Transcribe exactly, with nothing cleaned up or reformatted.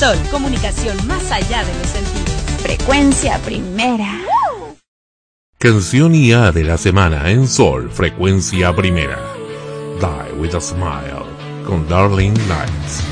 Sol, comunicación más allá de los sentidos. Frecuencia primera. Canción I A de la semana en Sol, Frecuencia Primera. Die with a Smile, con Darling Nights.